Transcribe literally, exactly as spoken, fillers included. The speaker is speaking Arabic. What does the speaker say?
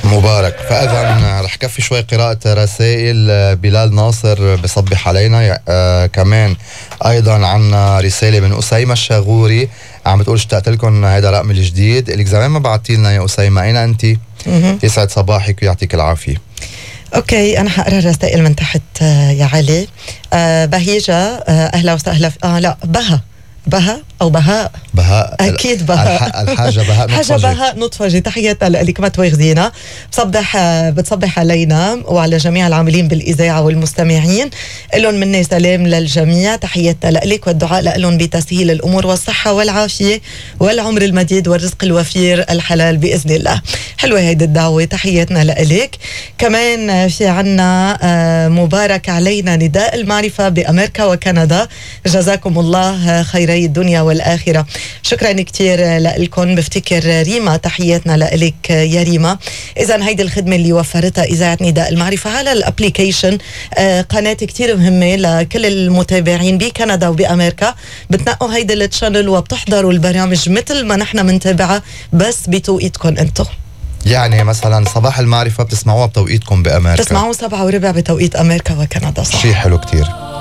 مبارك. فإذا رح كفي شوي قراءة رسائل. بلال ناصر بصبح علينا. آه كمان أيضا عنا رسالة من أسيمة الشاغوري عم بتقول اشتقت لكم، هيدا رقم الجديد اللي زمان ما بعتي لنا يا أسيمة، أين أنت؟ يسعد صباحك ويعطيك العافية. اوكي انا حقرا الرسائل من تحت يا علي. آه بهيجة، آه اهلا وسهلا. اه لا بها بها او بهاء بهاء اكيد بهاء الحاجه بهاء حاجه بهاء نطفجي. تحياتنا لك ما تواخذينا. بصبح بتصبح علينا وعلى جميع العاملين بالاذاعه والمستمعين. لهم مني سلام للجميع. تحياتنا لك والدعاء لهم بتسهيل الامور والصحه والعافيه والعمر المديد والرزق الوفير الحلال باذن الله. حلوه هيدي الدعوه. تحياتنا لك. كمان في عنا مبارك علينا نداء المعرفه بامريكا وكندا. جزاكم الله خيري الدنيا والآخرة. شكرا كتير لكم. بفتكر ريما، تحياتنا لك يا ريما. إذن هيدي الخدمة اللي وفرتها إذاعة نداء المعرفة على الابليكيشن، آه قناة كتير مهمة لكل المتابعين بكندا وبأمريكا. بتنقوا هيدي التشانل وبتحضروا البرامج مثل ما نحن منتابعة بس بتوقيتكم انتو. يعني مثلا صباح المعرفة بتسمعوها بتوقيتكم بأمريكا، بتسمعوه سبعة وربع بتوقيت أمريكا وكندا. صح، شيء حلو كتير.